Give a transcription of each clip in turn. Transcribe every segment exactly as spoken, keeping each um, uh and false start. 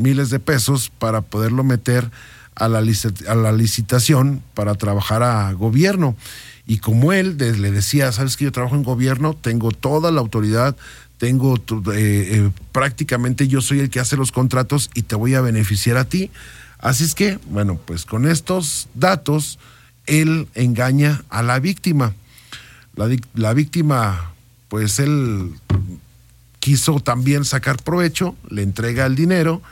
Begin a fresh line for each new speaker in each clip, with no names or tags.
miles de pesos para poderlo meter a la, licit- a la licitación para trabajar a gobierno. Y como él de- le decía, sabes que yo trabajo en gobierno, tengo toda la autoridad, tengo tu- eh, eh, prácticamente yo soy el que hace los contratos y te voy a beneficiar a ti. Así es que, bueno, pues con estos datos, él engaña a la víctima. La, la víctima, pues él quiso también sacar provecho, le entrega el dinero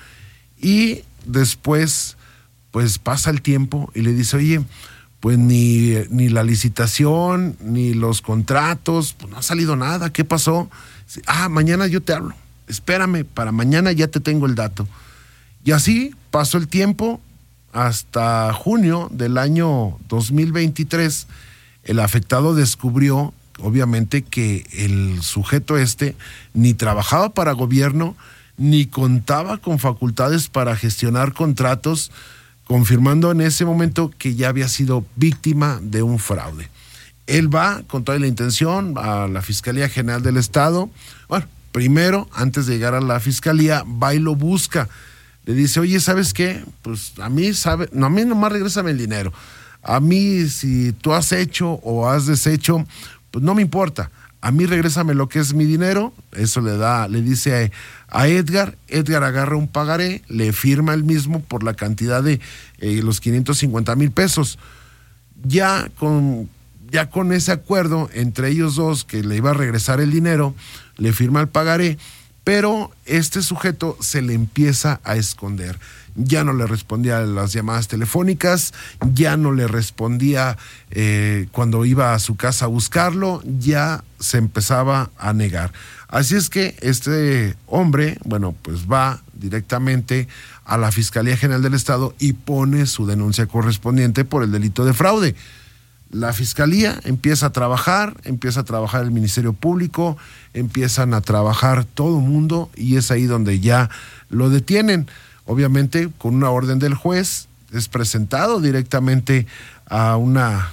y después, pues pasa el tiempo y le dice, oye, pues ni, ni la licitación, ni los contratos, pues no ha salido nada, ¿qué pasó? Ah, mañana yo te hablo, espérame, para mañana ya te tengo el dato. Y así pasó el tiempo hasta junio del año dos mil veintitrés. El afectado descubrió, obviamente, que el sujeto este ni trabajaba para gobierno, ni contaba con facultades para gestionar contratos, confirmando en ese momento que ya había sido víctima de un fraude. Él va con toda la intención a la Fiscalía General del Estado. Bueno, primero, antes de llegar a la Fiscalía, va y lo busca. Le dice, oye, ¿sabes qué? Pues a mí, sabe, no, a mí nomás regrésame el dinero. A mí, si tú has hecho o has deshecho, pues no me importa. A mí regrésame lo que es mi dinero. Eso le da, le dice a, a Edgar. Edgar agarra un pagaré, le firma el mismo por la cantidad de eh, los quinientos cincuenta mil pesos. Ya con, ya con ese acuerdo entre ellos dos, que le iba a regresar el dinero, le firma el pagaré. Pero este sujeto se le empieza a esconder. Ya no le respondía a las llamadas telefónicas, ya no le respondía eh, cuando iba a su casa a buscarlo, ya se empezaba a negar. Así es que este hombre, bueno, pues va directamente a la Fiscalía General del Estado y pone su denuncia correspondiente por el delito de fraude. La Fiscalía empieza a trabajar, empieza a trabajar el Ministerio Público, empiezan a trabajar todo el mundo y es ahí donde ya lo detienen. Obviamente, con una orden del juez, es presentado directamente a una...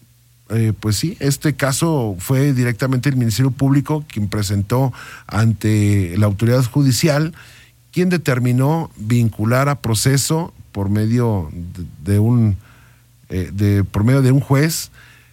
Eh, pues sí, este caso fue directamente el Ministerio Público quien presentó ante la autoridad judicial, quien determinó vincular a proceso por medio de, de un... Eh, de, por medio de un juez,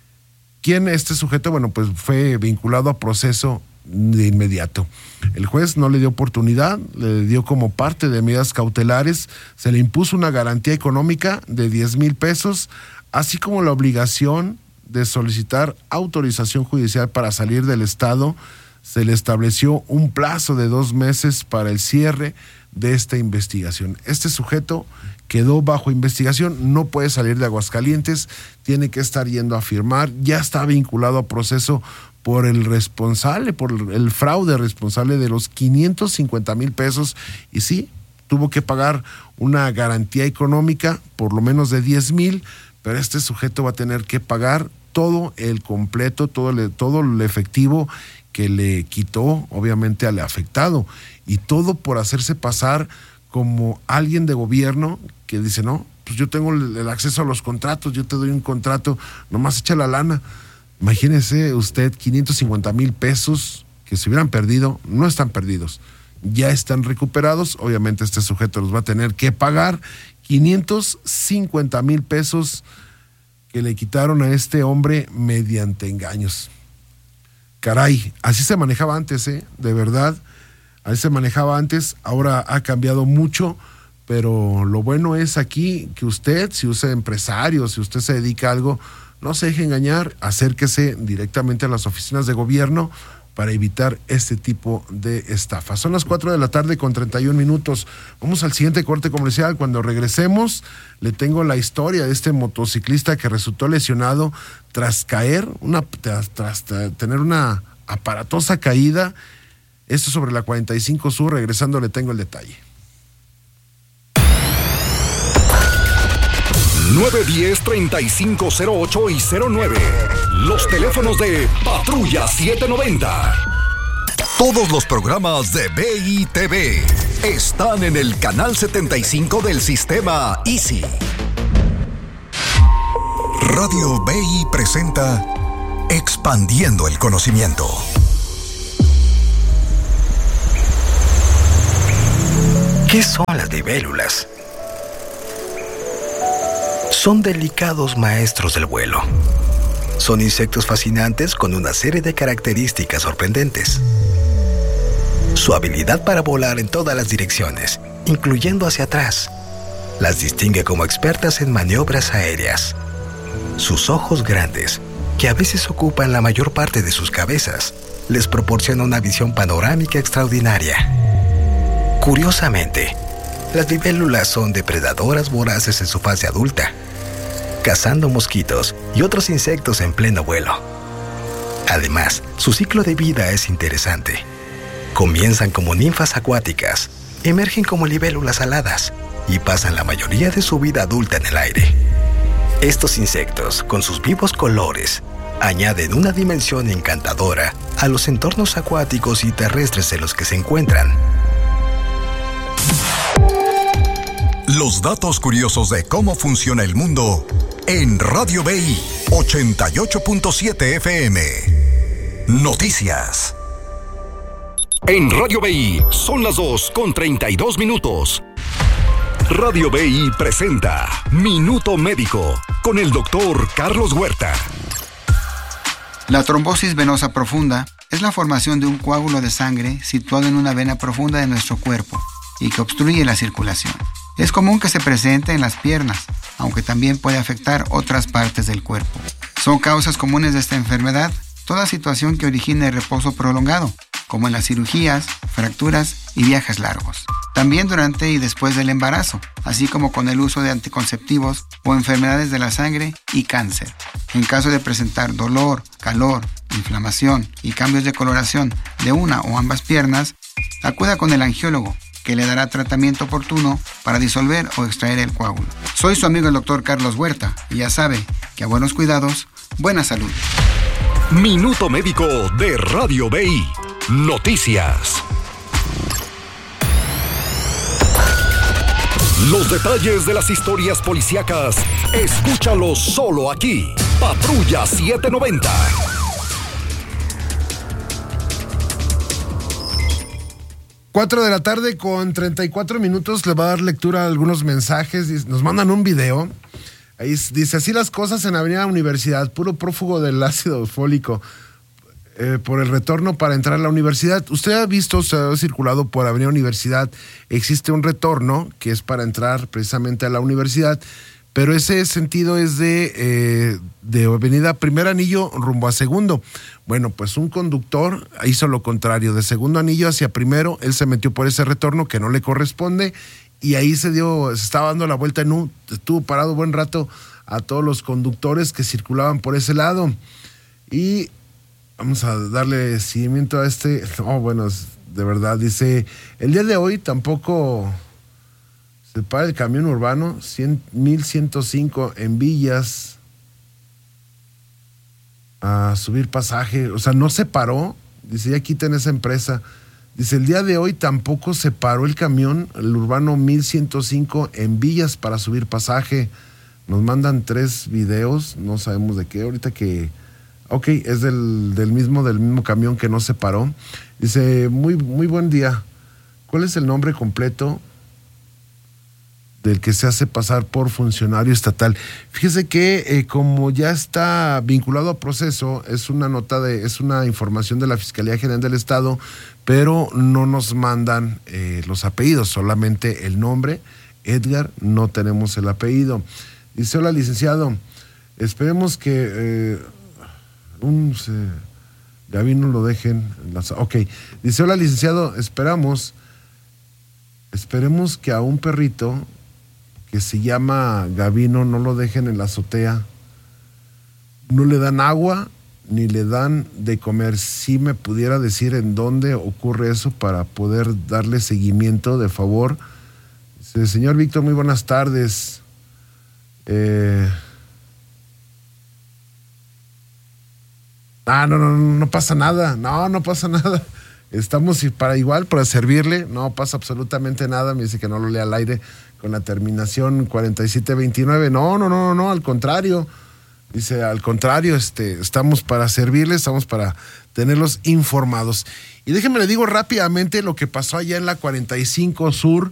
quien este sujeto, bueno, pues fue vinculado a proceso de inmediato. El juez no le dio oportunidad, le dio como parte de medidas cautelares, se le impuso una garantía económica de diez mil pesos, así como la obligación de solicitar autorización judicial para salir del estado. Se le estableció un plazo de dos meses para el cierre de esta investigación. Este sujeto quedó bajo investigación, no puede salir de Aguascalientes, tiene que estar yendo a firmar, ya está vinculado a proceso por el responsable, por el fraude responsable de los quinientos cincuenta mil pesos, y sí, tuvo que pagar una garantía económica por lo menos de diez mil, pero este sujeto va a tener que pagar todo el completo, todo el, todo el efectivo que le quitó obviamente al afectado, y todo por hacerse pasar como alguien de gobierno que dice, no, pues yo tengo el, el acceso a los contratos, yo te doy un contrato, nomás echa la lana. Imagínese usted, quinientos cincuenta mil pesos que se hubieran perdido, no están perdidos, ya están recuperados. Obviamente este sujeto los va a tener que pagar quinientos cincuenta mil pesos que le quitaron a este hombre mediante engaños. Caray, así se manejaba antes, ¿eh? De verdad, así se manejaba antes, ahora ha cambiado mucho, pero lo bueno es aquí que usted, si usted es empresario, si usted se dedica a algo, no se deje engañar, acérquese directamente a las oficinas de gobierno para evitar este tipo de estafas. Son las cuatro de la tarde con treinta y un minutos. Vamos al siguiente corte comercial. Cuando regresemos, le tengo la historia de este motociclista que resultó lesionado tras caer, una, tras, tras tener una aparatosa caída. Esto sobre la cuarenta y cinco Sur. Regresando le tengo el detalle.
nueve diez, treinta y cinco cero ocho y cero nueve. Los teléfonos de Patrulla setecientos noventa. Todos los programas de B I T V están en el canal setenta y cinco del sistema Easy. Radio B I presenta Expandiendo el Conocimiento.
¿Qué son las libélulas? Son delicados maestros del vuelo. Son insectos fascinantes con una serie de características sorprendentes. Su habilidad para volar en todas las direcciones, incluyendo hacia atrás, las distingue como expertas en maniobras aéreas. Sus ojos grandes, que a veces ocupan la mayor parte de sus cabezas, les proporciona una visión panorámica extraordinaria. Curiosamente, las libélulas son depredadoras voraces en su fase adulta, cazando mosquitos y otros insectos en pleno vuelo. Además, su ciclo de vida es interesante. Comienzan como ninfas acuáticas, emergen como libélulas aladas y pasan la mayoría de su vida adulta en el aire. Estos insectos, con sus vivos colores, añaden una dimensión encantadora a los entornos acuáticos y terrestres en los que se encuentran.
Los datos curiosos de cómo funciona el mundo en Radio B I ochenta y ocho punto siete F M. Noticias. En Radio B I son las dos con treinta y dos minutos. Radio B I presenta Minuto Médico con el doctor Carlos Huerta.
La trombosis venosa profunda es la formación de un coágulo de sangre situado en una vena profunda de nuestro cuerpo y que obstruye la circulación. Es común que se presente en las piernas, aunque también puede afectar otras partes del cuerpo. Son causas comunes de esta enfermedad toda situación que origine reposo prolongado, como en las cirugías, fracturas y viajes largos. También durante y después del embarazo, así como con el uso de anticonceptivos o enfermedades de la sangre y cáncer. En caso de presentar dolor, calor, inflamación y cambios de coloración de una o ambas piernas, acuda con el angiólogo, que le dará tratamiento oportuno para disolver o extraer el coágulo. Soy su amigo el doctor Carlos Huerta y ya sabe que a buenos cuidados, buena salud.
Minuto Médico de Radio B I. Noticias. Los detalles de las historias policíacas, escúchalos solo aquí. Patrulla setecientos noventa.
Cuatro de la tarde con treinta y cuatro minutos. Le va a dar lectura a algunos mensajes. Nos mandan un video. Ahí dice: así las cosas en Avenida Universidad, puro prófugo del ácido fólico eh, por el retorno para entrar a la universidad. Usted ha visto, se ha circulado por Avenida Universidad, existe un retorno que es para entrar precisamente a la universidad, pero ese sentido es de, eh, de Avenida Primer Anillo rumbo a Segundo. Bueno, pues un conductor hizo lo contrario, de Segundo Anillo hacia Primero, él se metió por ese retorno que no le corresponde y ahí se dio, se estaba dando la vuelta en U, estuvo parado buen rato a todos los conductores que circulaban por ese lado. Y vamos a darle seguimiento a este, no, bueno, de verdad, dice, el día de hoy tampoco se para el camión urbano mil ciento cinco en Villas a subir pasaje, o sea, no se paró, dice, ya quiten esa empresa. Dice, el día de hoy tampoco se paró el camión, el urbano mil ciento cinco en Villas para subir pasaje. Nos mandan tres videos, no sabemos de qué, ahorita que... Ok, es del, del mismo del mismo camión que no se paró. Dice, muy, muy buen día. ¿Cuál es el nombre completo del que se hace pasar por funcionario estatal? Fíjese que eh, como ya está vinculado a proceso, es una nota de, es una información de la Fiscalía General del Estado, pero no nos mandan eh, los apellidos, solamente el nombre, Edgar, no tenemos el apellido. Dice, hola licenciado, esperemos que eh, un eh, Gavino lo dejen. En la, ok, dice, hola licenciado, esperamos, esperemos que a un perrito que se llama Gavino no lo dejen en la azotea. No le dan agua ni le dan de comer. Si me pudiera decir en dónde ocurre eso para poder darle seguimiento, de favor. Dice, señor Víctor, muy buenas tardes. Eh... Ah, no, no, no pasa nada. No, no pasa nada. Estamos para igual, para servirle. No pasa absolutamente nada. Me dice que no lo lea al aire con la terminación cuarenta y siete veintinueve. No, no, no, no, al contrario. Dice, al contrario, este, estamos para servirles, estamos para tenerlos informados. Y déjenme le digo rápidamente lo que pasó allá en la cuarenta y cinco Sur,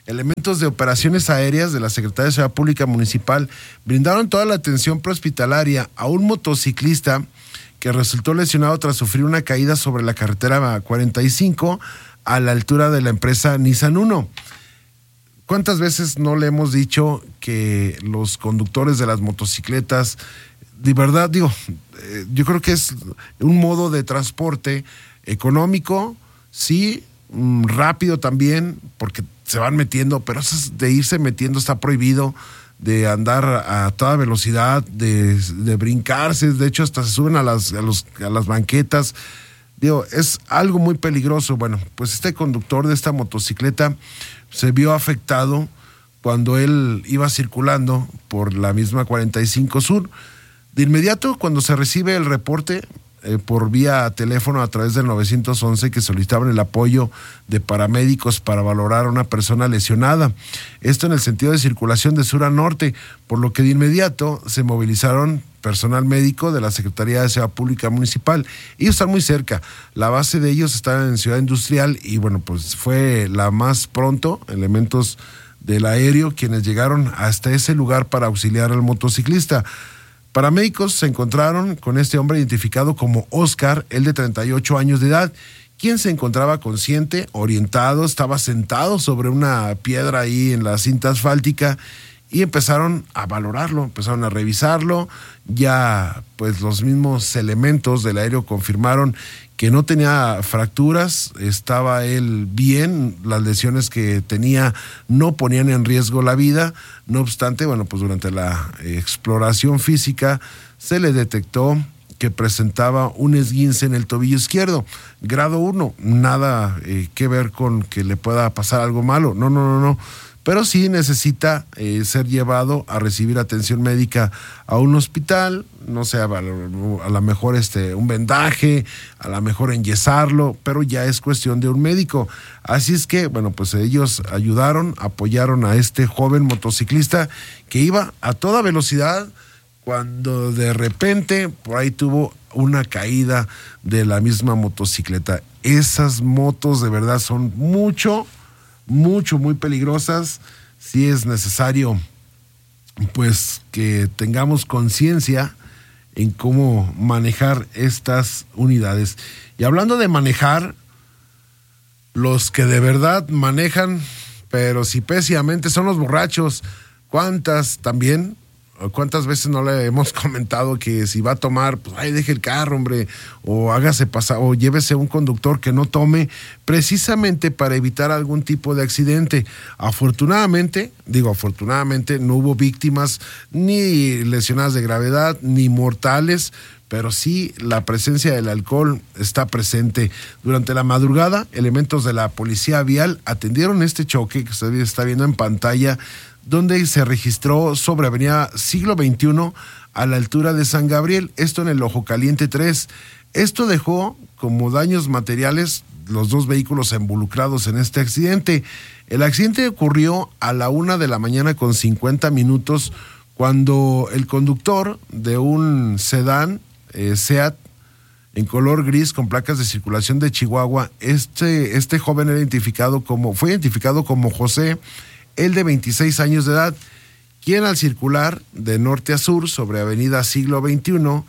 elementos de operaciones aéreas de la Secretaría de Seguridad Pública Municipal brindaron toda la atención prehospitalaria a un motociclista que resultó lesionado tras sufrir una caída sobre la carretera cuarenta y cinco a la altura de la empresa Nissan Uno. ¿Cuántas veces no le hemos dicho que los conductores de las motocicletas, de verdad, digo, eh, yo creo que es un modo de transporte económico, sí, mm, rápido también, porque se van metiendo, pero eso de irse metiendo está prohibido, de andar a toda velocidad, de, de brincarse, de hecho hasta se suben a las, a los, a las banquetas. Digo, es algo muy peligroso. Bueno, pues este conductor de esta motocicleta se vio afectado cuando él iba circulando por la misma cuarenta y cinco Sur. De inmediato, cuando se recibe el reporte eh, por vía teléfono a través del nueve once, que solicitaban el apoyo de paramédicos para valorar a una persona lesionada. Esto en el sentido de circulación de sur a norte, por lo que de inmediato se movilizaron personal médico de la Secretaría de Seguridad Pública Municipal. Ellos están muy cerca, la base de ellos está en Ciudad Industrial y bueno, pues fue la más pronto, elementos del aéreo quienes llegaron hasta ese lugar para auxiliar al motociclista. Paramédicos se encontraron con este hombre identificado como Oscar, él de treinta y ocho años de edad, quien se encontraba consciente, orientado, estaba sentado sobre una piedra ahí en la cinta asfáltica y empezaron a valorarlo, empezaron a revisarlo. Ya pues los mismos elementos del aéreo confirmaron que no tenía fracturas, estaba él bien, las lesiones que tenía no ponían en riesgo la vida. No obstante, bueno, pues durante la exploración física se le detectó que presentaba un esguince en el tobillo izquierdo, grado uno, nada eh, que ver con que le pueda pasar algo malo, no, no, no, no. Pero sí necesita eh, ser llevado a recibir atención médica a un hospital, no sé, a, a lo mejor este, un vendaje, a lo mejor enyesarlo, pero ya es cuestión de un médico. Así es que, bueno, pues ellos ayudaron, apoyaron a este joven motociclista que iba a toda velocidad cuando de repente por ahí tuvo una caída de la misma motocicleta. Esas motos de verdad son mucho... mucho, muy peligrosas. Sí es necesario pues que tengamos conciencia en cómo manejar estas unidades. Y hablando de manejar, los que de verdad manejan, pero si pésimamente, son los borrachos. ¿Cuántas también? ¿Cuántas veces no le hemos comentado que si va a tomar, pues ay, deje el carro, hombre, o hágase pasar, o llévese un conductor que no tome, precisamente para evitar algún tipo de accidente? Afortunadamente, digo afortunadamente, no hubo víctimas ni lesionadas de gravedad, ni mortales, pero sí la presencia del alcohol está presente. Durante la madrugada, elementos de la policía vial atendieron este choque que usted está viendo en pantalla, donde se registró sobre avenida Siglo veintiuno a la altura de San Gabriel, esto en el Ojo Caliente tres. Esto dejó como daños materiales los dos vehículos involucrados en este accidente. El accidente ocurrió a la una de la mañana con cincuenta minutos, cuando el conductor de un sedán eh, SEAT en color gris con placas de circulación de Chihuahua, este, este joven era identificado como, fue identificado como José, él de veintiséis años de edad, quien al circular de norte a sur sobre avenida Siglo veintiuno,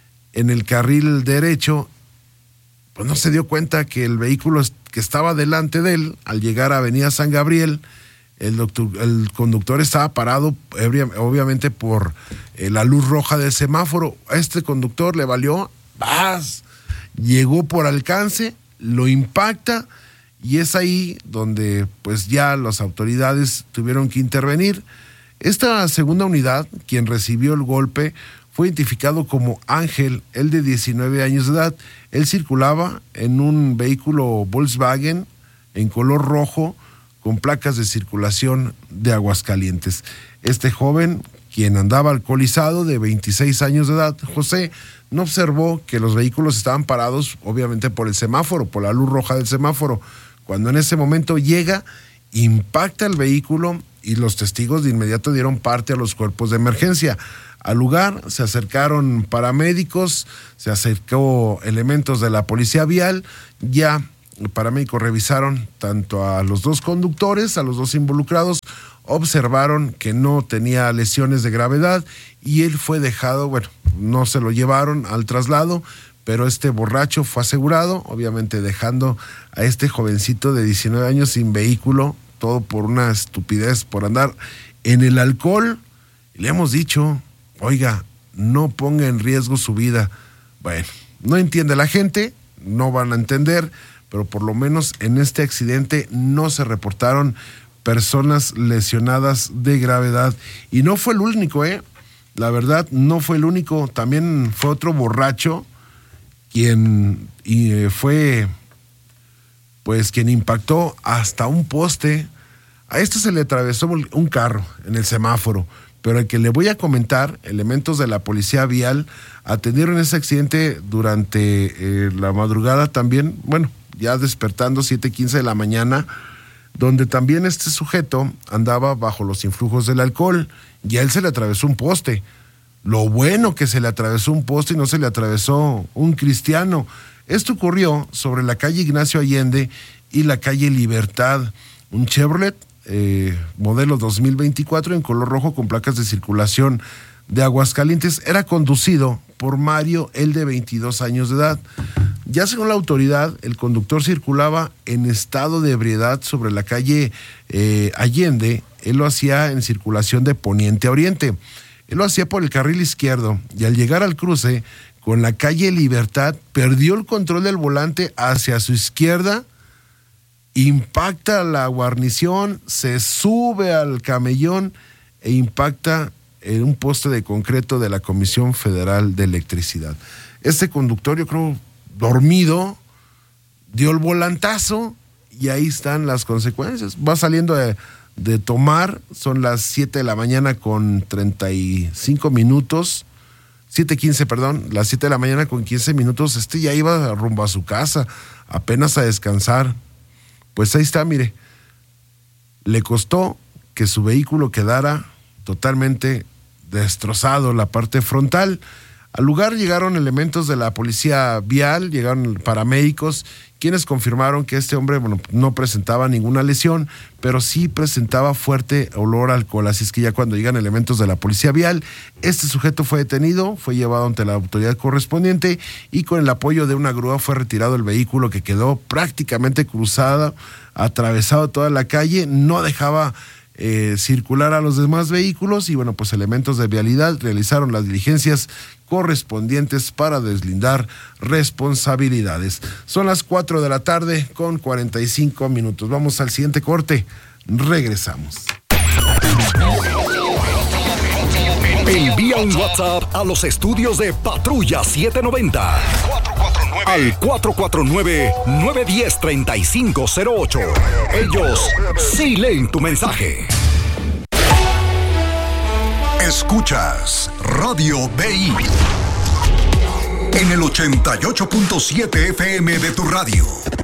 en el carril derecho, pues no se dio cuenta que el vehículo que estaba delante de él, al llegar a avenida San Gabriel, el, doctor, el conductor estaba parado, obviamente por eh, la luz roja del semáforo. A este conductor le valió, ¡vas! Llegó por alcance, lo impacta, y es ahí donde pues ya las autoridades tuvieron que intervenir. Esta segunda unidad, quien recibió el golpe, fue identificado como Ángel, él de diecinueve años de edad. Él circulaba en un vehículo Volkswagen en color rojo con placas de circulación de Aguascalientes. Este joven, quien andaba alcoholizado, de veintiséis años de edad, José, no observó que los vehículos estaban parados, obviamente por el semáforo, por la luz roja del semáforo. Cuando en ese momento llega, impacta el vehículo y los testigos de inmediato dieron parte a los cuerpos de emergencia. Al lugar se acercaron paramédicos, se acercó elementos de la policía vial, ya paramédicos revisaron tanto a los dos conductores, a los dos involucrados, observaron que no tenía lesiones de gravedad y él fue dejado, bueno, no se lo llevaron al traslado, pero este borracho fue asegurado, obviamente dejando a este jovencito de diecinueve años sin vehículo, todo por una estupidez, por andar en el alcohol. Y le hemos dicho, oiga, no ponga en riesgo su vida. Bueno, no entiende la gente, no van a entender, pero por lo menos en este accidente no se reportaron personas lesionadas de gravedad. Y no fue el único, ¿eh? La verdad, no fue el único. También fue otro borracho quien y, eh, fue, pues, quien impactó hasta un poste. A esto se le atravesó un carro en el semáforo, pero el que le voy a comentar, elementos de la policía vial atendieron ese accidente durante eh, la madrugada también, bueno, ya despertando siete quince de la mañana, donde también este sujeto andaba bajo los influjos del alcohol y a él se le atravesó un poste. Lo bueno que se le atravesó un poste y no se le atravesó un cristiano. Esto ocurrió sobre la calle Ignacio Allende y la calle Libertad. Un Chevrolet eh, modelo dos mil veinticuatro en color rojo con placas de circulación de Aguascalientes era conducido por Mario, él de veintidós años de edad. Ya según la autoridad, el conductor circulaba en estado de ebriedad sobre la calle eh, Allende. Él lo hacía en circulación de poniente a oriente. Él lo hacía por el carril izquierdo y al llegar al cruce con la calle Libertad, perdió el control del volante hacia su izquierda, impacta la guarnición, se sube al camellón e impacta en un poste de concreto de la Comisión Federal de Electricidad. Este conductor, yo creo, dormido, dio el volantazo y ahí están las consecuencias. Va saliendo de, de tomar, son las siete de la mañana con treinta y cinco minutos, siete quince, perdón, las siete de la mañana con quince minutos, este ya iba rumbo a su casa, apenas a descansar. Pues ahí está, mire, le costó que su vehículo quedara totalmente destrozado, la parte frontal. Al lugar llegaron elementos de la policía vial, llegaron paramédicos, quienes confirmaron que este hombre, bueno, no presentaba ninguna lesión, pero sí presentaba fuerte olor a alcohol. Así es que ya cuando llegan elementos de la policía vial, este sujeto fue detenido, fue llevado ante la autoridad correspondiente y con el apoyo de una grúa fue retirado el vehículo, que quedó prácticamente cruzado, atravesado toda la calle, no dejaba Eh, circular a los demás vehículos y bueno, pues elementos de vialidad realizaron las diligencias correspondientes para deslindar responsabilidades. Son las cuatro de la tarde con cuarenta y cinco minutos. Vamos al siguiente corte. Regresamos.
Envía un WhatsApp a los estudios de Patrulla setecientos noventa al cuatro cuatro nueve, nueve uno cero, tres cinco cero ocho. Ellos sí leen tu mensaje. Escuchas Radio B I en el ochenta y ocho punto siete F M de tu radio.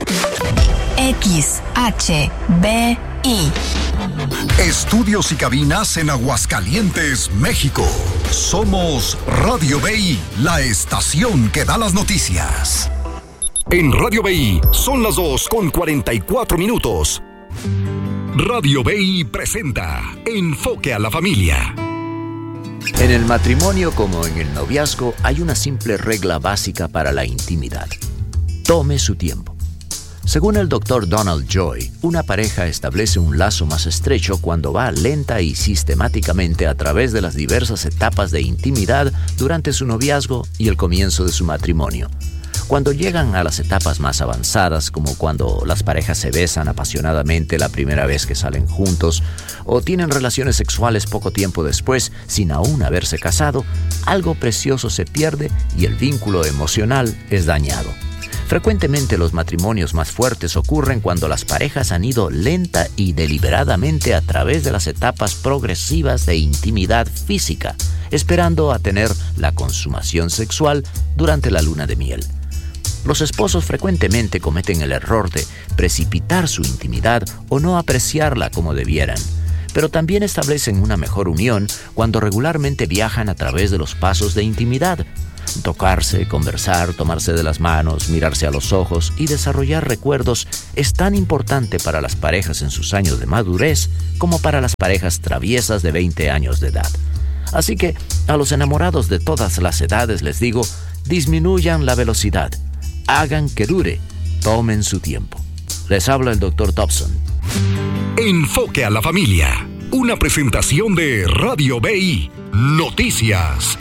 X H B I.
Estudios y cabinas en Aguascalientes, México. Somos Radio B I, la estación que da las noticias. En Radio B I son las dos con cuarenta y cuatro minutos. Radio B I presenta Enfoque a la Familia.
En el matrimonio como en el noviazgo hay una simple regla básica para la intimidad. Tome su tiempo. Según el doctor Donald Joy, una pareja establece un lazo más estrecho cuando va lenta y sistemáticamente a través de las diversas etapas de intimidad durante su noviazgo y el comienzo de su matrimonio. Cuando llegan a las etapas más avanzadas, como cuando las parejas se besan apasionadamente la primera vez que salen juntos o tienen relaciones sexuales poco tiempo después sin aún haberse casado, algo precioso se pierde y el vínculo emocional es dañado. Frecuentemente los matrimonios más fuertes ocurren cuando las parejas han ido lenta y deliberadamente a través de las etapas progresivas de intimidad física, esperando a tener la consumación sexual durante la luna de miel. Los esposos frecuentemente cometen el error de precipitar su intimidad o no apreciarla como debieran, pero también establecen una mejor unión cuando regularmente viajan a través de los pasos de intimidad. Tocarse, conversar, tomarse de las manos, mirarse a los ojos y desarrollar recuerdos es tan importante para las parejas en sus años de madurez como para las parejas traviesas de veinte años de edad. Así que a los enamorados de todas las edades les digo, disminuyan la velocidad, hagan que dure, tomen su tiempo. Les habla el doctor Thompson.
Enfoque a la familia, una presentación de Radio B I Noticias.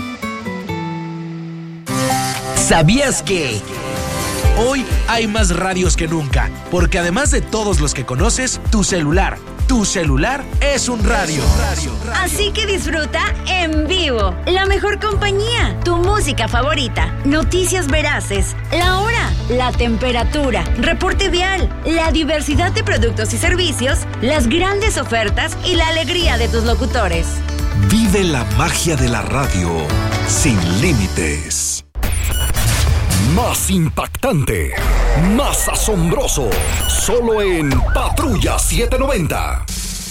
¿Sabías que? Hoy hay más radios que nunca, porque además de todos los que conoces, tu celular, tu celular es un radio.
Así que disfruta en vivo la mejor compañía, tu música favorita, noticias veraces, la hora, la temperatura, reporte vial, la diversidad de productos y servicios, las grandes ofertas y la alegría de tus locutores.
Vive la magia de la radio sin límites. Más impactante, más asombroso, solo en Patrulla setecientos noventa.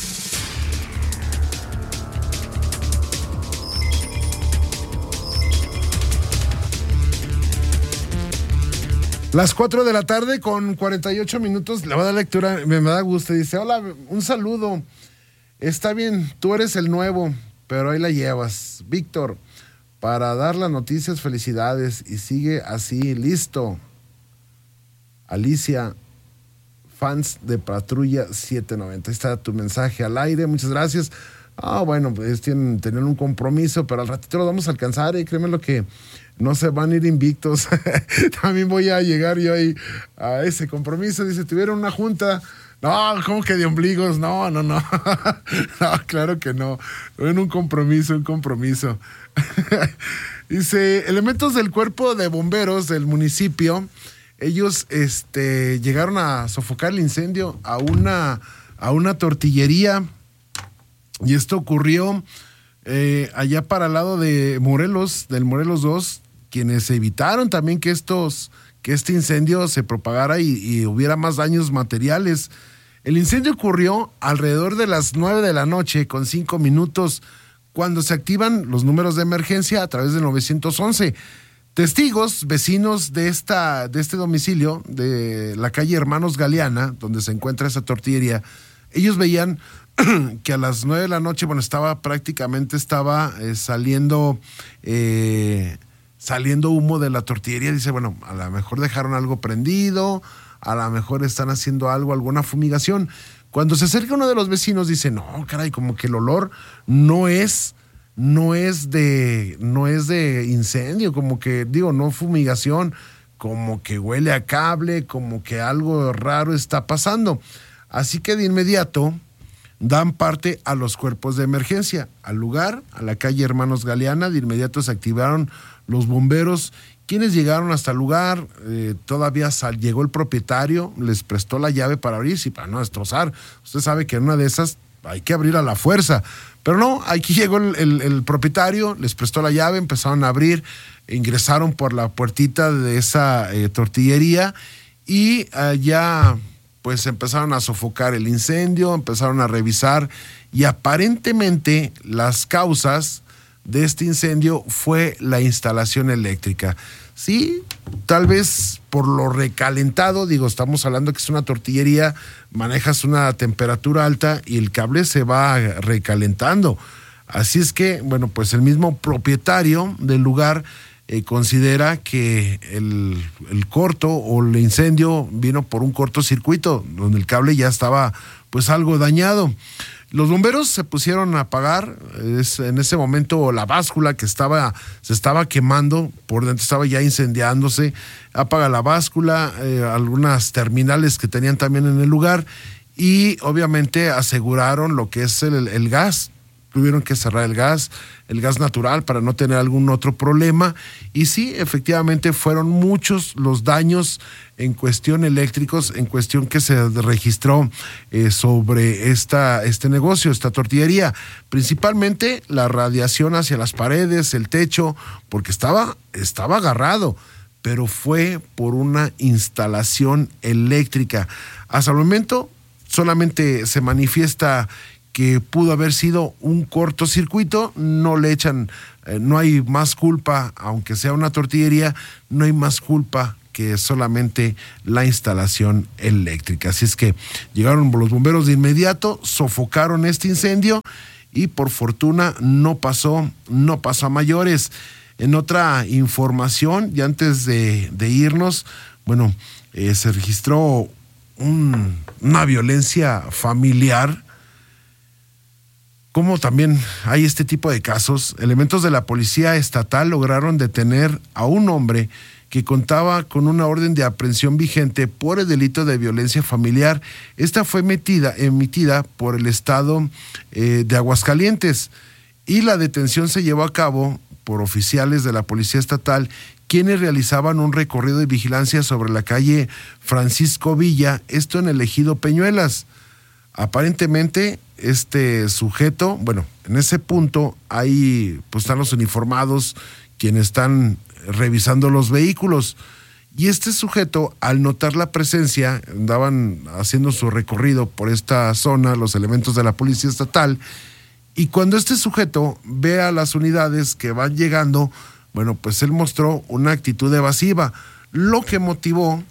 Las cuatro de la tarde con cuarenta y ocho minutos, le voy a dar lectura, me, me da gusto, dice, hola, un saludo, está bien, tú eres el nuevo, pero ahí la llevas, Víctor. Para dar las noticias, felicidades y sigue así, listo. Alicia, fans de Patrulla setecientos noventa. Ahí está tu mensaje al aire, muchas gracias. Ah, bueno, pues tienen, tienen un compromiso, pero al ratito lo vamos a alcanzar, y créeme lo que no se van a ir invictos. También voy a llegar yo ahí a ese compromiso. Dice, tuvieron una junta. No, ¿cómo que de ombligos? No, no, no. No, claro que no. En un compromiso, un compromiso. Dice, elementos del cuerpo de bomberos del municipio, ellos este, llegaron a sofocar el incendio a una, a una tortillería, y esto ocurrió eh, allá para el lado de Morelos, del Morelos dos, quienes evitaron también que estos, que este incendio se propagara y, y hubiera más daños materiales. El incendio ocurrió alrededor de las nueve de la noche con cinco minutos, cuando se activan los números de emergencia a través del nueve once. Testigos, vecinos de, esta, de este domicilio, de la calle Hermanos Galeana, donde se encuentra esa tortillería, ellos veían que a las nueve de la noche, bueno, estaba prácticamente estaba eh, saliendo, eh, saliendo humo de la tortillería. Dice, bueno, a lo mejor dejaron algo prendido, a lo mejor están haciendo algo, alguna fumigación. Cuando se acerca uno de los vecinos, dice, no, caray, como que el olor no es, no es de, no es de incendio, como que, digo, no fumigación, como que huele a cable, como que algo raro está pasando. Así que de inmediato dan parte a los cuerpos de emergencia, al lugar, a la calle Hermanos Galeana. De inmediato se activaron los bomberos, quienes llegaron hasta el lugar. Eh, todavía sal, llegó el propietario, les prestó la llave para abrir, y para no destrozar. Usted sabe que en una de esas hay que abrir a la fuerza, pero no, aquí llegó el, el, el propietario, les prestó la llave, empezaron a abrir, ingresaron por la puertita de esa eh, tortillería, y allá pues empezaron a sofocar el incendio, empezaron a revisar, y aparentemente las causas de este incendio fue la instalación eléctrica. Sí, tal vez por lo recalentado, digo, estamos hablando que es una tortillería, manejas una temperatura alta y el cable se va recalentando. Así es que, bueno, pues el mismo propietario del lugar eh, considera que el, el corto o el incendio vino por un cortocircuito, donde el cable ya estaba pues algo dañado. Los bomberos se pusieron a apagar, es, en ese momento la báscula que estaba, se estaba quemando, por dentro estaba ya incendiándose, apaga la báscula, eh, algunas terminales que tenían también en el lugar, y obviamente aseguraron lo que es el, el gas. Tuvieron que cerrar el gas, el gas natural, para no tener algún otro problema. Y sí, efectivamente fueron muchos los daños en cuestión eléctricos, en cuestión que se registró eh, sobre esta, este negocio, esta tortillería. Principalmente la radiación hacia las paredes, el techo, porque estaba, estaba agarrado, pero fue por una instalación eléctrica. Hasta el momento solamente se manifiesta que pudo haber sido un cortocircuito, no le echan, eh, no hay más culpa, aunque sea una tortillería, no hay más culpa que solamente la instalación eléctrica. Así es que llegaron los bomberos de inmediato, sofocaron este incendio y por fortuna no pasó, no pasó a mayores. En otra información, y antes de, de irnos, bueno, eh, se registró un, una violencia familiar. Como también hay este tipo de casos, elementos de la policía estatal lograron detener a un hombre que contaba con una orden de aprehensión vigente por el delito de violencia familiar. Esta fue emitida, emitida por el estado eh, de Aguascalientes y la detención se llevó a cabo por oficiales de la policía estatal, quienes realizaban un recorrido de vigilancia sobre la calle Francisco Villa, esto en el ejido Peñuelas. Aparentemente, este sujeto, bueno, en ese punto ahí pues están los uniformados quienes están revisando los vehículos. Y este sujeto, al notar la presencia, andaban haciendo su recorrido por esta zona, los elementos de la policía estatal, y cuando este sujeto ve a las unidades que van llegando, bueno, pues él mostró una actitud evasiva, lo que motivó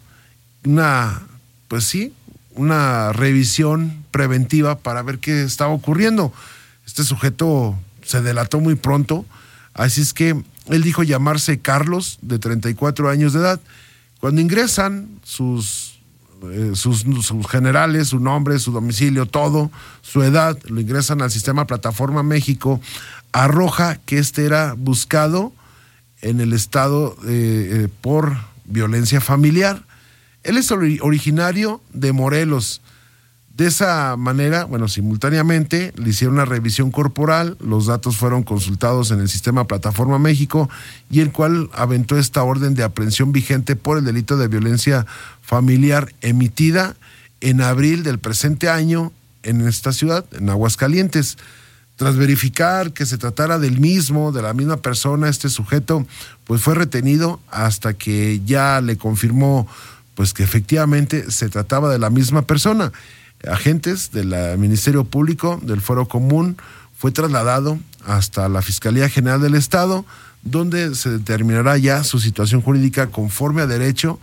una, pues sí, una revisión preventiva para ver qué estaba ocurriendo. Este sujeto se delató muy pronto, así es que él dijo llamarse Carlos, de treinta y cuatro años de edad. Cuando ingresan sus, eh, sus, sus generales, su nombre, su domicilio, todo, su edad, lo ingresan al sistema Plataforma México, arroja que este era buscado en el estado eh, eh, por violencia familiar. Él es originario de Morelos. De esa manera, bueno, simultáneamente le hicieron una revisión corporal, los datos fueron consultados en el sistema Plataforma México y el cual aventó esta orden de aprehensión vigente por el delito de violencia familiar emitida en abril del presente año en esta ciudad, en Aguascalientes. Tras verificar que se tratara del mismo, de la misma persona, este sujeto pues fue retenido hasta que ya le confirmó pues que efectivamente se trataba de la misma persona. Agentes del Ministerio Público del Fuero Común fue trasladado hasta la Fiscalía General del Estado, donde se determinará ya su situación jurídica conforme a derecho,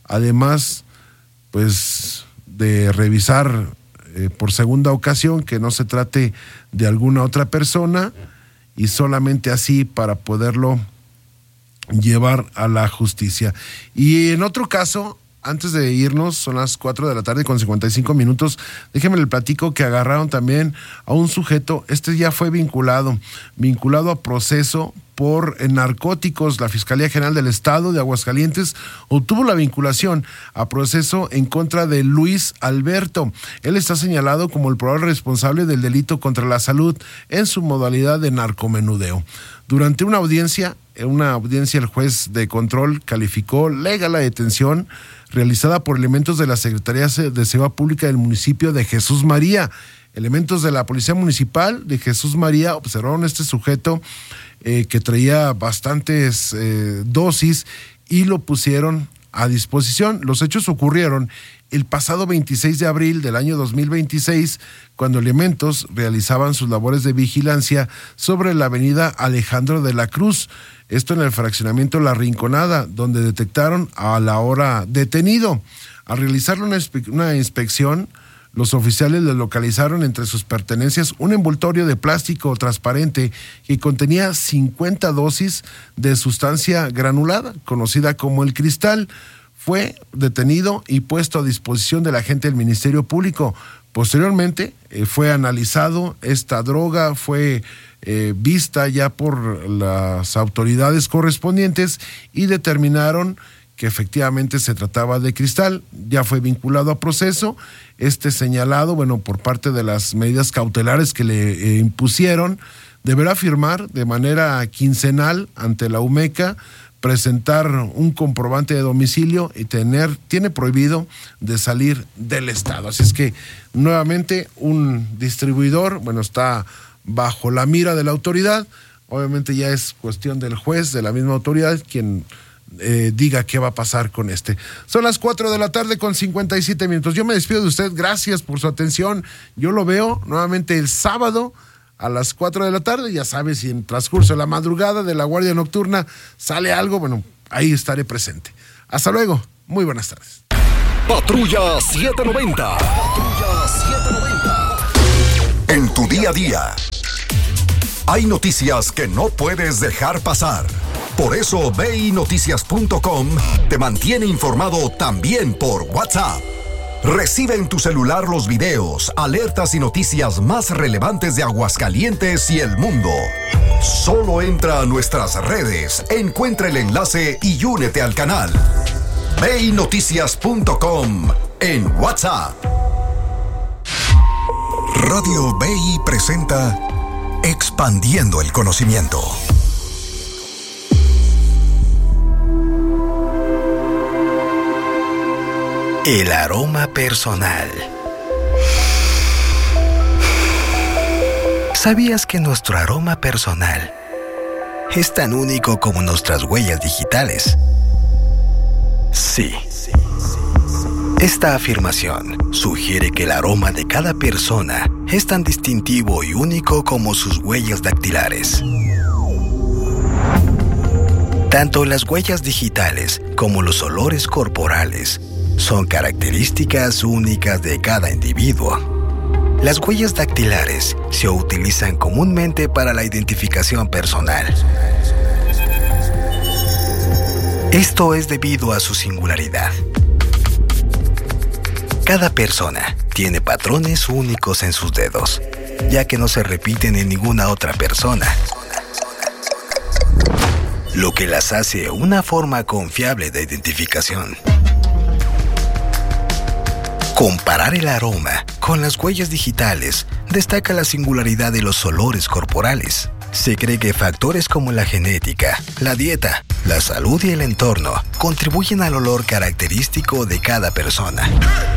además pues de revisar eh, por segunda ocasión que no se trate de alguna otra persona y solamente así para poderlo llevar a la justicia. Y en otro caso, antes de irnos, son las cuatro de la tarde con cincuenta y cinco minutos, déjenme le platico que agarraron también a un sujeto, este ya fue vinculado, vinculado a proceso por narcóticos. La Fiscalía General del Estado de Aguascalientes obtuvo la vinculación a proceso en contra de Luis Alberto. Él está señalado como el probable responsable del delito contra la salud en su modalidad de narcomenudeo. Durante una audiencia, en una audiencia el juez de control calificó legal la detención realizada por elementos de la Secretaría de Seguridad Pública del municipio de Jesús María. Elementos de la Policía Municipal de Jesús María observaron a este sujeto eh, que traía bastantes eh, dosis y lo pusieron a disposición. Los hechos ocurrieron el pasado veintiséis de abril del año dos mil veintiséis, cuando elementos realizaban sus labores de vigilancia sobre la avenida Alejandro de la Cruz, esto en el fraccionamiento La Rinconada, donde detectaron a la hora detenido. Al realizar una, una inspección, los oficiales le localizaron entre sus pertenencias un envoltorio de plástico transparente que contenía cincuenta dosis de sustancia granulada, conocida como el cristal. Fue detenido y puesto a disposición del agente del Ministerio Público. Posteriormente eh, fue analizado, esta droga fue eh, vista ya por las autoridades correspondientes y determinaron que efectivamente se trataba de cristal. Ya fue vinculado a proceso. Este señalado, bueno, por parte de las medidas cautelares que le eh, impusieron, deberá firmar de manera quincenal ante la UMECA, presentar un comprobante de domicilio y tener, tiene prohibido de salir del estado. Así es que nuevamente un distribuidor, bueno, está bajo la mira de la autoridad. Obviamente ya es cuestión del juez, de la misma autoridad, quien eh, diga qué va a pasar con este. Son las cuatro de la tarde con cincuenta y siete minutos. Yo me despido de usted, gracias por su atención. Yo lo veo nuevamente el sábado a las cuatro de la tarde. Ya sabes, si en transcurso de la madrugada de la Guardia Nocturna sale algo, bueno, ahí estaré presente. Hasta luego, muy buenas tardes.
Patrulla setecientos noventa. Patrulla setecientos noventa. En tu día a día hay noticias que no puedes dejar pasar. Por eso B I Noticias punto com te mantiene informado también por WhatsApp. Recibe en tu celular los videos, alertas y noticias más relevantes de Aguascalientes y el mundo. Solo entra a nuestras redes, encuentra el enlace y únete al canal. B I Noticias punto com en WhatsApp. Radio B I presenta Expandiendo el Conocimiento.
El aroma personal. ¿Sabías que nuestro aroma personal es tan único como nuestras huellas digitales? Sí. Esta afirmación sugiere que el aroma de cada persona es tan distintivo y único como sus huellas dactilares. Tanto las huellas digitales como los olores corporales son características únicas de cada individuo. Las huellas dactilares se utilizan comúnmente para la identificación personal. Esto es debido a su singularidad. Cada persona tiene patrones únicos en sus dedos, ya que no se repiten en ninguna otra persona, lo que las hace una forma confiable de identificación. Comparar el aroma con las huellas digitales destaca la singularidad de los olores corporales. Se cree que factores como la genética, la dieta, la salud y el entorno contribuyen al olor característico de cada persona.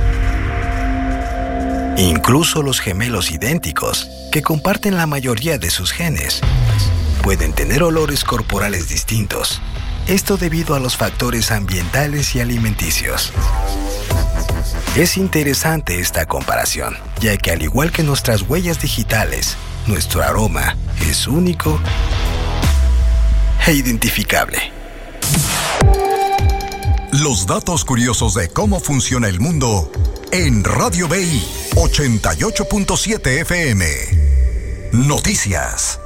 Incluso los gemelos idénticos, que comparten la mayoría de sus genes, pueden tener olores corporales distintos. Esto debido a los factores ambientales y alimenticios. Es interesante esta comparación, ya que al igual que nuestras huellas digitales, nuestro aroma es único e identificable.
Los datos curiosos de cómo funciona el mundo en Radio B I ochenta y ocho punto siete F M. Noticias.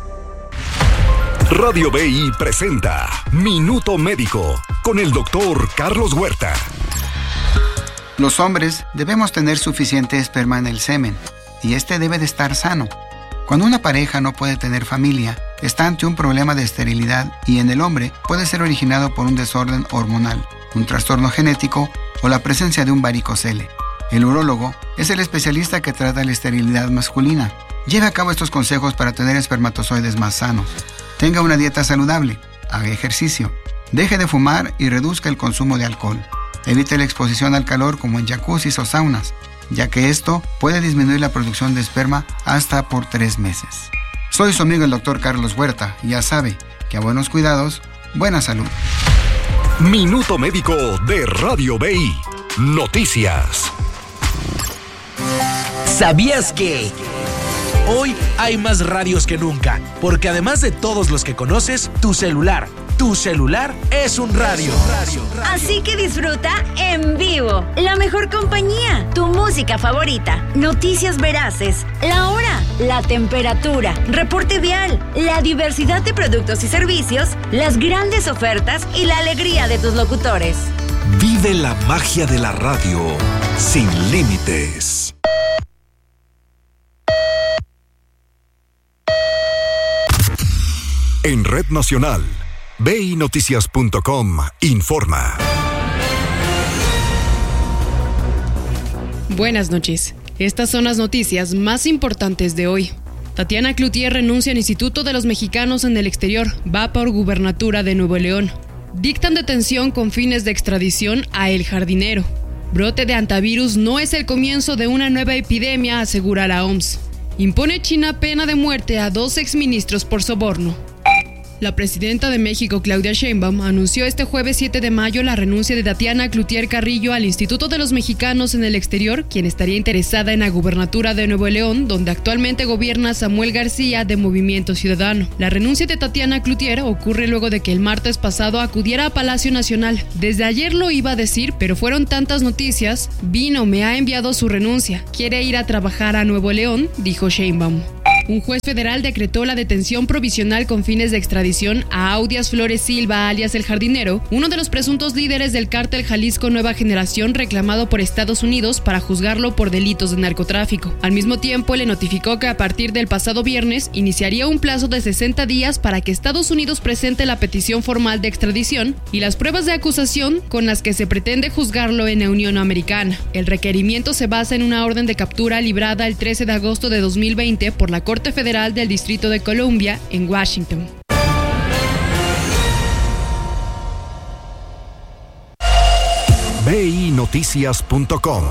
Radio B I presenta Minuto Médico con el doctor Carlos Huerta.
Los hombres debemos tener suficiente esperma en el semen y este debe de estar sano. Cuando una pareja no puede tener familia, está ante un problema de esterilidad y en el hombre puede ser originado por un desorden hormonal, un trastorno genético o la presencia de un varicocele. El urólogo es el especialista que trata la esterilidad masculina. Lleve a cabo estos consejos para tener espermatozoides más sanos. Tenga una dieta saludable, haga ejercicio, deje de fumar y reduzca el consumo de alcohol. Evite la exposición al calor como en jacuzzis o saunas, ya que esto puede disminuir la producción de esperma hasta por tres meses. Soy su amigo el doctor Carlos Huerta y ya sabe que a buenos cuidados, buena salud.
Minuto Médico de Radio B I. Noticias.
¿Sabías que hoy hay más radios que nunca? Porque además de todos los que conoces, tu celular, tu celular es un radio.
Así que disfruta en vivo la mejor compañía, tu música favorita, noticias veraces, la hora, la temperatura, reporte vial, la diversidad de productos y servicios, las grandes ofertas y la alegría de tus locutores.
Vive la magia de la radio sin límites. En Red Nacional, B I Noticias punto com informa.
Buenas noches. Estas son las noticias más importantes de hoy. Tatiana Cloutier renuncia al Instituto de los Mexicanos en el Exterior. Va por gubernatura de Nuevo León. Dictan detención con fines de extradición a El Jardinero. Brote de antivirus no es el comienzo de una nueva epidemia, asegura la O M S. Impone China pena de muerte a dos exministros por soborno. La presidenta de México, Claudia Sheinbaum, anunció este jueves siete de mayo la renuncia de Tatiana Cloutier Carrillo al Instituto de los Mexicanos en el Exterior, quien estaría interesada en la gubernatura de Nuevo León, donde actualmente gobierna Samuel García de Movimiento Ciudadano. La renuncia de Tatiana Cloutier ocurre luego de que el martes pasado acudiera a Palacio Nacional. Desde ayer lo iba a decir, pero fueron tantas noticias. Vino, me ha enviado su renuncia. Quiere ir a trabajar a Nuevo León, dijo Sheinbaum. Un juez federal decretó la detención provisional con fines de extradición a Audias Flores Silva, alias El Jardinero, uno de los presuntos líderes del cártel Jalisco Nueva Generación, reclamado por Estados Unidos para juzgarlo por delitos de narcotráfico. Al mismo tiempo, le notificó que a partir del pasado viernes iniciaría un plazo de sesenta días para que Estados Unidos presente la petición formal de extradición y las pruebas de acusación con las que se pretende juzgarlo en la Unión Americana. El requerimiento se basa en una orden de captura librada el trece de agosto de dos mil veinte por la Corte Federal del Distrito de Columbia en Washington.
B I Noticias punto com.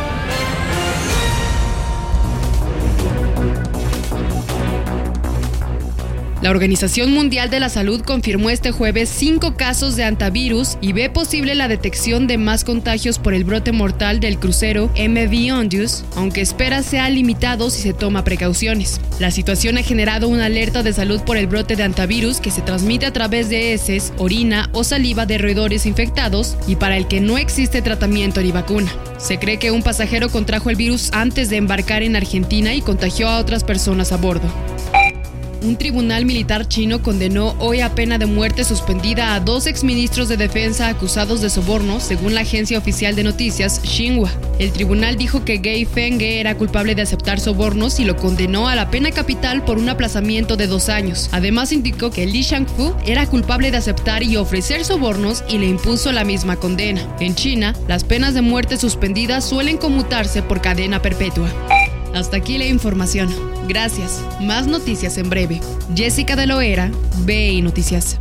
La Organización Mundial de la Salud confirmó este jueves cinco casos de hantavirus y ve posible la detección de más contagios por el brote mortal del crucero M V Ondas, aunque espera sea limitado si se toma precauciones. La situación ha generado una alerta de salud por el brote de hantavirus que se transmite a través de heces, orina o saliva de roedores infectados y para el que no existe tratamiento ni vacuna. Se cree que un pasajero contrajo el virus antes de embarcar en Argentina y contagió a otras personas a bordo. Un tribunal militar chino condenó hoy a pena de muerte suspendida a dos exministros de defensa acusados de soborno, según la agencia oficial de noticias Xinhua. El tribunal dijo que Gei Fenghe era culpable de aceptar sobornos y lo condenó a la pena capital por un aplazamiento de dos años. Además indicó que Li Shangfu era culpable de aceptar y ofrecer sobornos y le impuso la misma condena. En China, las penas de muerte suspendidas suelen conmutarse por cadena perpetua. Hasta aquí la información. Gracias. Más noticias en breve. Jessica de Loera, B I Noticias.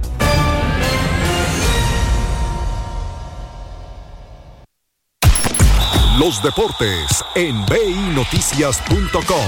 Los deportes en B I Noticias punto com.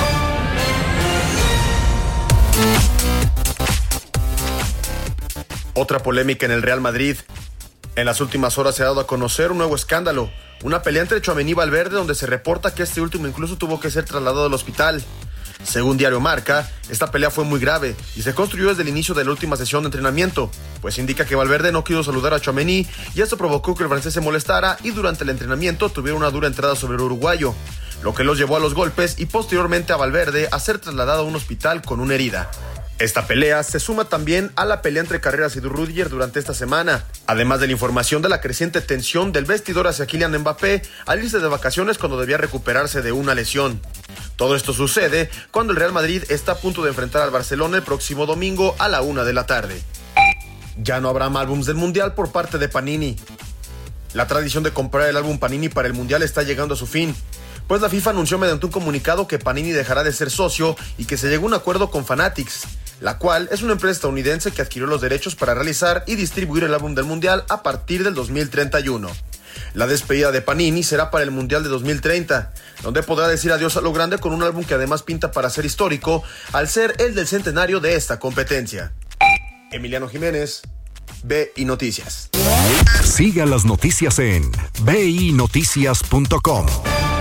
Otra polémica en el Real Madrid. En las últimas horas se ha dado a conocer un nuevo escándalo. Una pelea entre Tchouaméni y Valverde, donde se reporta que este último incluso tuvo que ser trasladado al hospital. Según Diario Marca, esta pelea fue muy grave y se construyó desde el inicio de la última sesión de entrenamiento, pues indica que Valverde no quiso saludar a Tchouaméni y esto provocó que el francés se molestara y durante el entrenamiento tuvieron una dura entrada sobre el uruguayo, lo que los llevó a los golpes y posteriormente a Valverde a ser trasladado a un hospital con una herida. Esta pelea se suma también a la pelea entre Carreras y Rüdiger durante esta semana, además de la información de la creciente tensión del vestidor hacia Kylian Mbappé al irse de vacaciones cuando debía recuperarse de una lesión. Todo esto sucede cuando el Real Madrid está a punto de enfrentar al Barcelona el próximo domingo a la una de la tarde. Ya no habrá álbums del Mundial por parte de Panini. La tradición de comprar el álbum Panini para el Mundial está llegando a su fin, pues la FIFA anunció mediante un comunicado que Panini dejará de ser socio y que se llegó a un acuerdo con Fanatics, la cual es una empresa estadounidense que adquirió los derechos para realizar y distribuir el álbum del Mundial a partir del dos mil treinta y uno. La despedida de Panini será para el Mundial de dos mil treinta, donde podrá decir adiós a lo grande con un álbum que además pinta para ser histórico, al ser el del centenario de esta competencia. Emiliano Jiménez, B I Noticias.
Siga las noticias en B I Noticias punto com.